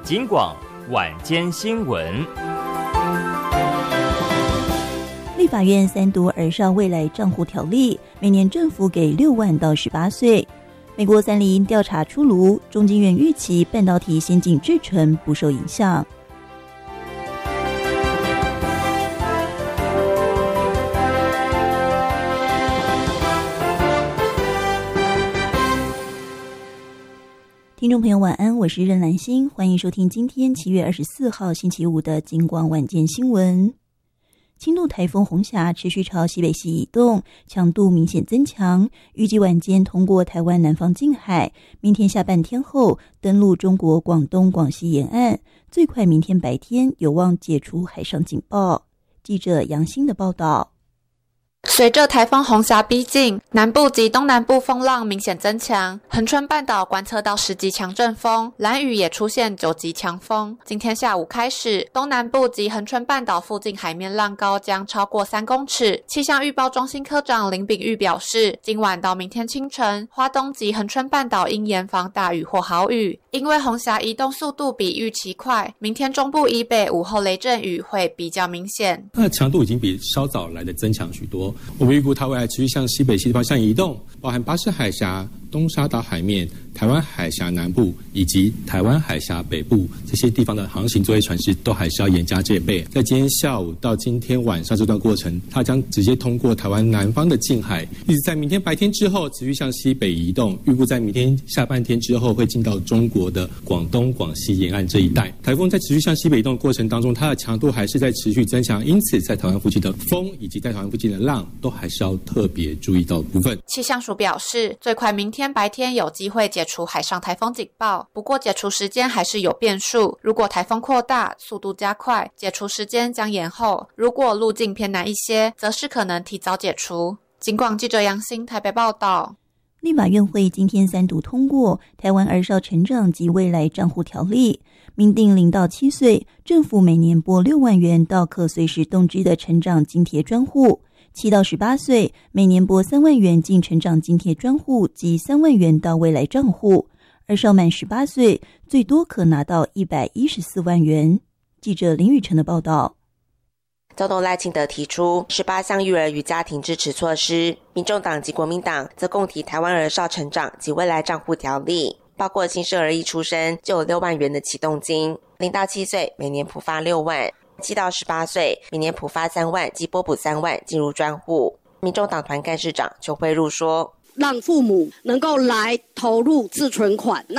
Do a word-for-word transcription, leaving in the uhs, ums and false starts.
警广晚间新闻。 立法院三读儿少未来账户条例，每年政府给六万到十八岁。美国三立因调查出炉，中经院预期半导体先进制程不受影响。听众朋友晚安，我是任兰心，欢迎收听今天七月二十四号星期五的警广晚间新闻。轻度台风红霞持续朝西北西移动，强度明显增强，预计晚间通过台湾南方近海，明天下半天后登陆中国广东、广西沿岸，最快明天白天有望解除海上警报。记者杨欣的报道。 随着台风红霞逼近，南部及东南部风浪明显增强，恒春半岛观测到十级强阵风，兰屿也出现九级强风。今天下午开始，东南部及恒春半岛附近海面浪高将超过三公尺。气象预报中心科长林炳玉表示，今晚到明天清晨，花东及恒春半岛应严防大雨或豪雨，因为红霞移动速度比预期快，明天中部以北午后雷阵雨会比较明显。 它的强度已经比稍早来的增强许多。我们预估它未来持续向西北西方向移动，包含巴士海峡、东沙岛海面、台湾海峡南部以及台湾海峡北部这些地方的航行作业船只都还是要严加戒备。在今天下午到今天晚上这段过程，它将直接通过台湾南方的近海，一直在明天白天之后持续向西北移动，预估在明天下半天之后会进到中国的广东、广西沿岸这一带。台风在持续向西北移动的过程当中，它的强度还是在持续增强，因此在台湾附近的风以及在台湾附近的浪都还是要特别注意到的部分。 气象署表示，最快明天白天有机会解除海上台风警报，不过解除时间还是有变数。如果台风扩大，速度加快，解除时间将延后；如果路径偏南一些，则是可能提早解除。警广记者杨欣台北报道。 立法院会今天三读通过《台湾儿少成长及未来账户条例》，明定零到七岁，政府每年拨六万元到可随时动支的成长津贴专户。七到十八岁，每年拨三万元进成长津贴专户及三万元到未来账户。儿少满十八岁，最多可拿到一百一十四万元。记者林宇成的报道。 总统赖清德提出十八项育儿与家庭支持措施，民众党及国民党则共提台湾儿少成长及未来账户条例，包括新生儿一出生就有六万元的启动金，零到七岁每年普发六万，七到十八岁每年普发三万及拨补三万进入专户。民众党团干事长邱慧茹说， 让父母能够来投入自存款，那